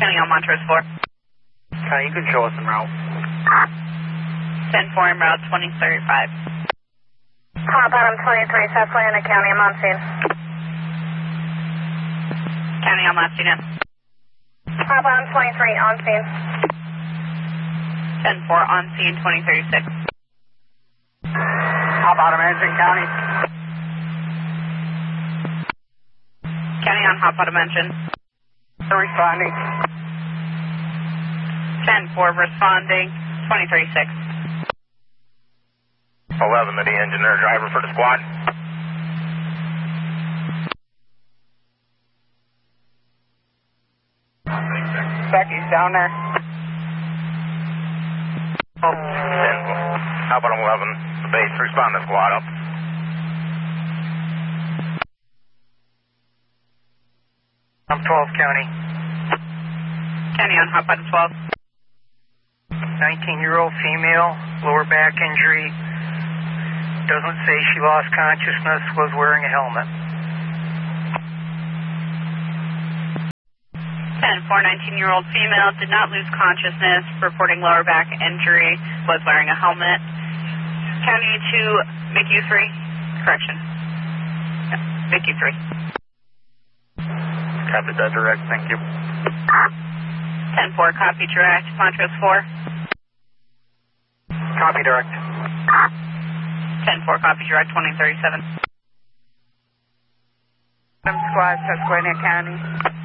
County on Montrose 4. County, you can show us en route. 10-4 en route 2035. Hot bottom 23, Susquehanna County, I'm on scene. County on last unit. Hot bottom 23, on scene. 10-4 on scene 2036. Hot bottom engine, County. County on hot bottom engine. Responding. 10-4 responding 2036. 11 to the engineer driver for the squad. Becky's down there. 10, how about 11? The base, respond to squad up. I'm 12, County. County on hot bottom 12. 19-year-old female, lower back injury. Doesn't say she lost consciousness, was wearing a helmet. 10-4, 19-year-old female, did not lose consciousness, reporting lower back injury, was wearing a helmet. County to MICU 3, correction. Yeah, MICU 3. Copy that direct, thank you. 10-4, copy direct, Montrose 4. Copy direct. 10-4, copy direct, 2037. Squad, Susquehanna County.